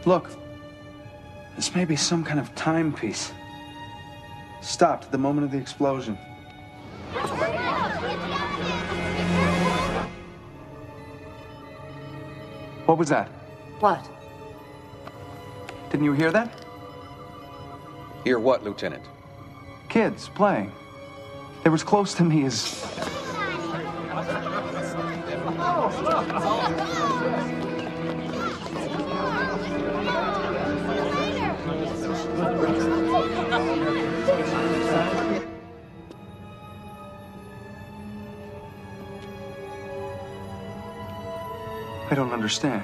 Look. This may be some kind of timepiece. Stopped at the moment of the explosion. What was that? What? Didn't you hear that? Hear what, Lieutenant? Kids playing. They were as close to me as... I don't understand.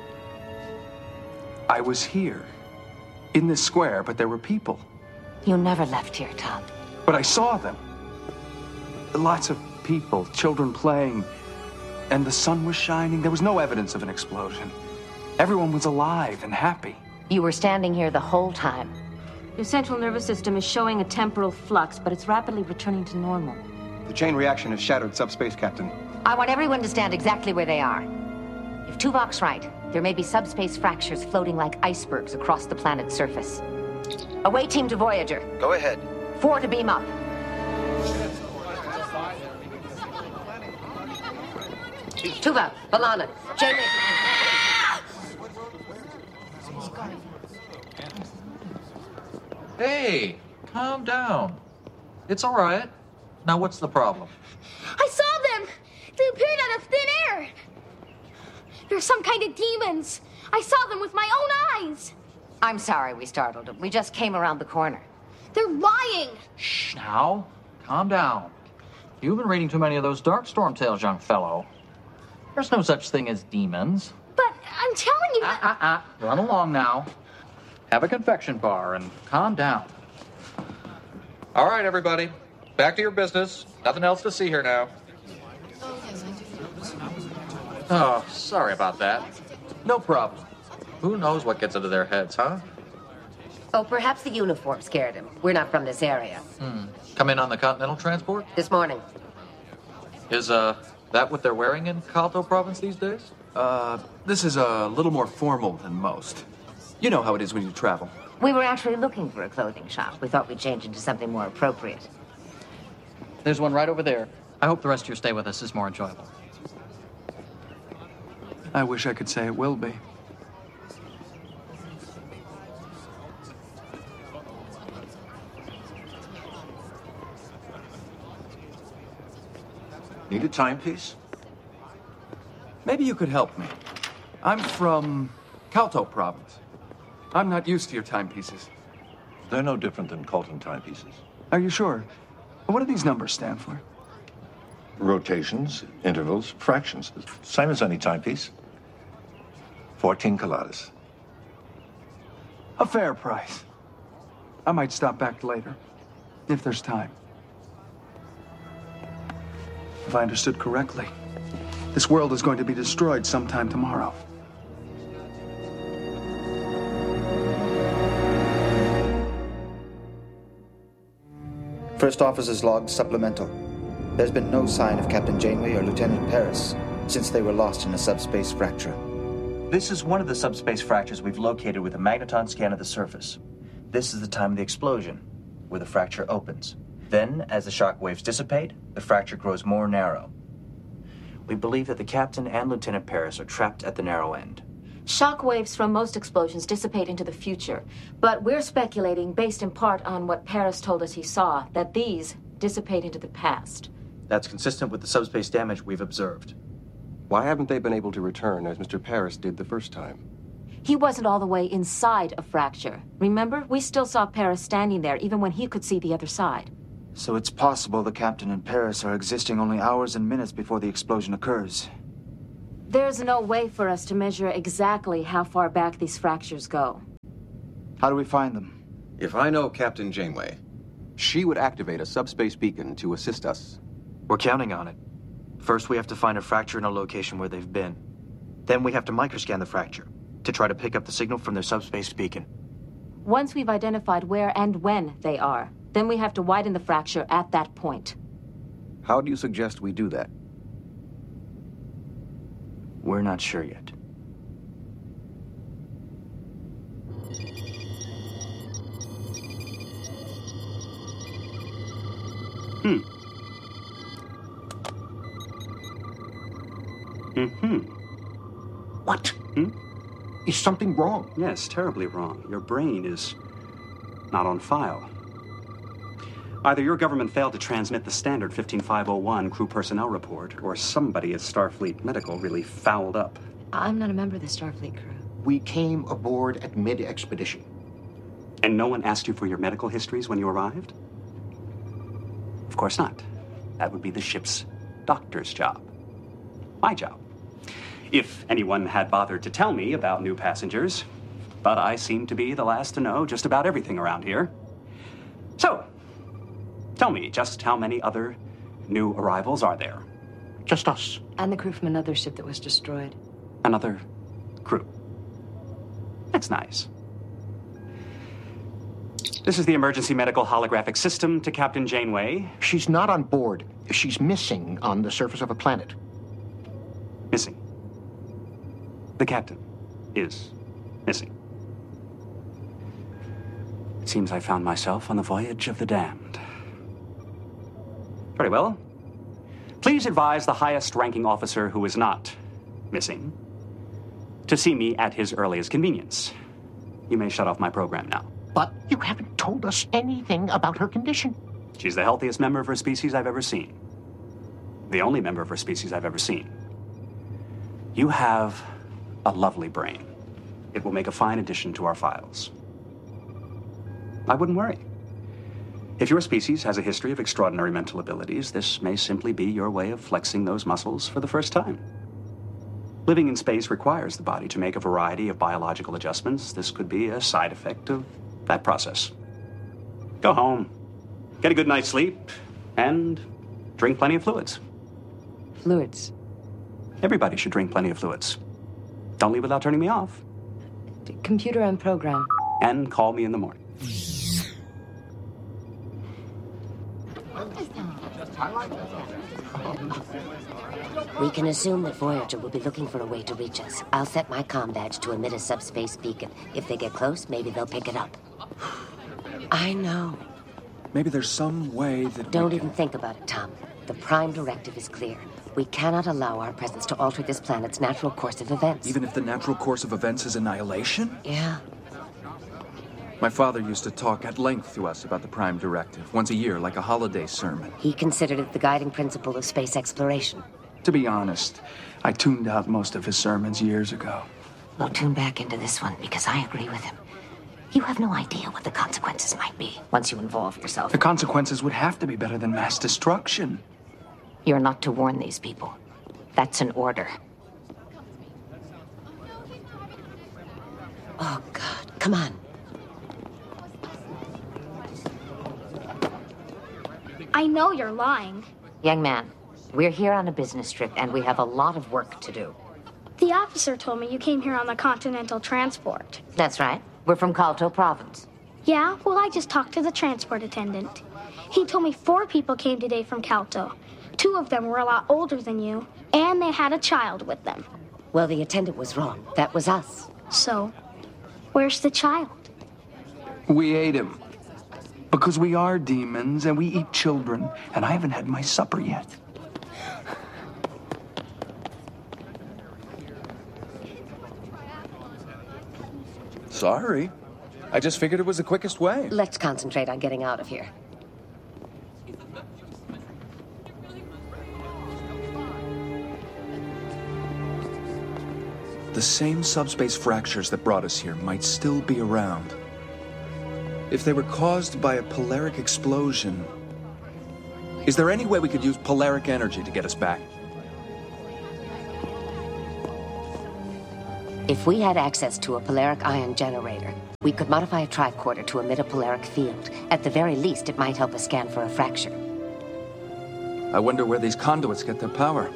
I was here, in this square, but there were people. You never left here, Tom. But I saw them. Lots of people, children playing, and the sun was shining. There was no evidence of an explosion. Everyone was alive and happy. You were standing here the whole time. Your central nervous system is showing a temporal flux, but it's rapidly returning to normal. The chain reaction has shattered subspace, Captain. I want everyone to stand exactly where they are. If Tuvok's right, there may be subspace fractures floating like icebergs across the planet's surface. Away team to Voyager. Go ahead. 4 to beam up. Tuvok, B'Elanna, Janeway. Hey, calm down. It's all right. Now, what's the problem? I saw them! They appeared out of thin air! They're some kind of demons. I saw them with my own eyes. I'm sorry we startled them. We just came around the corner. They're lying. Shh, now. Calm down. You've been reading too many of those Darkstorm tales, young fellow. There's no such thing as demons. But I'm telling you that... Run along now. Have a confection bar and calm down. All right, everybody. Back to your business. Nothing else to see here now. Oh, sorry about that. No problem. Who knows what gets into their heads, huh? Oh, perhaps the uniform scared him. We're not from this area. Come in on the Continental transport? This morning. Is, that what they're wearing in Kalto province these days? This is a little more formal than most. You know how it is when you travel. We were actually looking for a clothing shop. We thought we'd change into something more appropriate. There's one right over there. I hope the rest of your stay with us is more enjoyable. I wish I could say it will be. Need a timepiece? Maybe you could help me. I'm from Kalto province. I'm not used to your timepieces. They're no different than Colton timepieces. Are you sure? What do these numbers stand for? Rotations, intervals, fractions. Same as any timepiece. 14 Coladas. A fair price. I might stop back later, if there's time. If I understood correctly, this world is going to be destroyed sometime tomorrow. First Officer's log supplemental. There's been no sign of Captain Janeway or Lieutenant Paris since they were lost in a subspace fracture. This is one of the subspace fractures we've located with a magneton scan of the surface. This is the time of the explosion, where the fracture opens. Then, as the shock waves dissipate, the fracture grows more narrow. We believe that the captain and Lieutenant Paris are trapped at the narrow end. Shock waves from most explosions dissipate into the future, but we're speculating, based in part on what Paris told us he saw, that these dissipate into the past. That's consistent with the subspace damage we've observed. Why haven't they been able to return as Mr. Paris did the first time? He wasn't all the way inside a fracture. Remember? We still saw Paris standing there, even when he could see the other side. So it's possible the Captain and Paris are existing only hours and minutes before the explosion occurs. There's no way for us to measure exactly how far back these fractures go. How do we find them? If I know Captain Janeway, she would activate a subspace beacon to assist us. We're counting on it. First, we have to find a fracture in a location where they've been. Then we have to microscan the fracture to try to pick up the signal from their subspace beacon. Once we've identified where and when they are, then we have to widen the fracture at that point. How do you suggest we do that? We're not sure yet. Mm-hmm. What? Is something wrong? Yes, terribly wrong. Your brain is not on file. Either your government failed to transmit the standard 15501 crew personnel report, or somebody at Starfleet Medical really fouled up. I'm not a member of the Starfleet crew. We came aboard at mid-expedition. And no one asked you for your medical histories when you arrived? Of course not. That would be the ship's doctor's job. My job. If anyone had bothered to tell me about new passengers. But I seem to be the last to know just about everything around here. So, tell me, just how many other new arrivals are there? Just us. And the crew from another ship that was destroyed. Another crew. That's nice. This is the emergency medical holographic system to Captain Janeway. She's not on board. She's missing on the surface of a planet. Missing. The captain is missing. It seems I found myself on the voyage of the damned. Very well. Please advise the highest-ranking officer who is not missing to see me at his earliest convenience. You may shut off my program now. But you haven't told us anything about her condition. She's the healthiest member of her species I've ever seen. The only member of her species I've ever seen. You have a lovely brain. It will make a fine addition to our files. I wouldn't worry. If your species has a history of extraordinary mental abilities, this may simply be your way of flexing those muscles for the first time. Living in space requires the body to make a variety of biological adjustments. This could be a side effect of that process. Go home, get a good night's sleep, and drink plenty of fluids. Fluids? Everybody should drink plenty of fluids. Don't leave without turning me off. Computer and program. And call me in the morning. We can assume that Voyager will be looking for a way to reach us. I'll set my comm badge to emit a subspace beacon. If they get close, maybe they'll pick it up. I know. Maybe there's some way that Don't even think about it, Tom. The Prime Directive is clear. We cannot allow our presence to alter this planet's natural course of events. Even if the natural course of events is annihilation? Yeah. My father used to talk at length to us about the Prime Directive, once a year, like a holiday sermon. He considered it the guiding principle of space exploration. To be honest, I tuned out most of his sermons years ago. We'll tune back into this one because I agree with him. You have no idea what the consequences might be once you involve yourself. The consequences would have to be better than mass destruction. You're not to warn these people. That's an order. Oh, God. Come on. I know you're lying. Young man, we're here on a business trip, and we have a lot of work to do. The officer told me you came here on the Continental Transport. That's right. We're from Kalto Province. Yeah? Well, I just talked to the transport attendant. He told me 4 people came today from Kalto. 2 of them were a lot older than you, and they had a child with them. Well, the attendant was wrong. That was us. So, where's the child? We ate him. Because we are demons, and we eat children, and I haven't had my supper yet. Sorry. I just figured it was the quickest way. Let's concentrate on getting out of here. The same subspace fractures that brought us here might still be around. If they were caused by a polaric explosion, is there any way we could use polaric energy to get us back? If we had access to a polaric ion generator, we could modify a tricorder to emit a polaric field. At the very least, it might help us scan for a fracture. I wonder where these conduits get their power.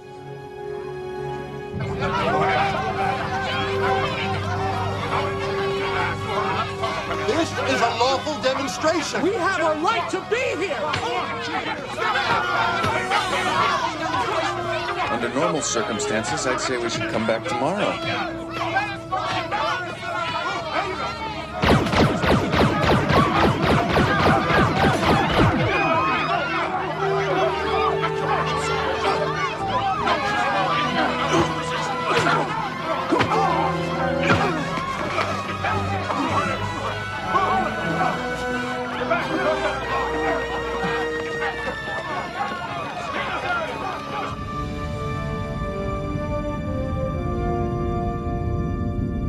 This is a lawful demonstration. We have a right to be here. Under normal circumstances, I'd say we should come back tomorrow.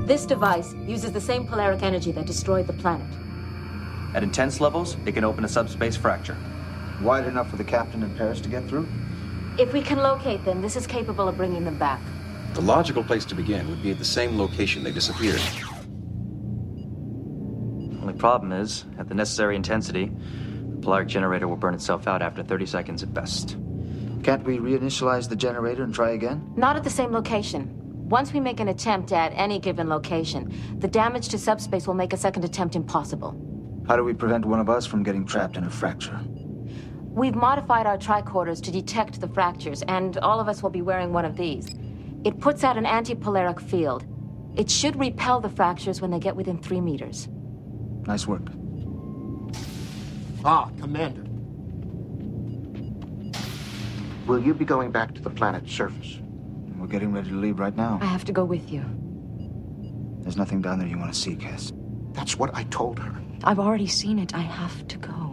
This device uses the same polaric energy that destroyed the planet. At intense levels, it can open a subspace fracture. Wide enough for the captain and Paris to get through? If we can locate them, this is capable of bringing them back. The logical place to begin would be at the same location they disappeared. Only problem is, at the necessary intensity, the polaric generator will burn itself out after 30 seconds at best. Can't we reinitialize the generator and try again? Not at the same location. Once we make an attempt at any given location, the damage to subspace will make a second attempt impossible. How do we prevent one of us from getting trapped in a fracture? We've modified our tricorders to detect the fractures, and all of us will be wearing one of these. It puts out an antipolaric field. It should repel the fractures when they get within 3 meters. Nice work. Ah, Commander. Will you be going back to the planet's surface? We're getting ready to leave right now. I have to go with you. There's nothing down there you want to see, Cass. That's what I told her. I've already seen it. I have to go.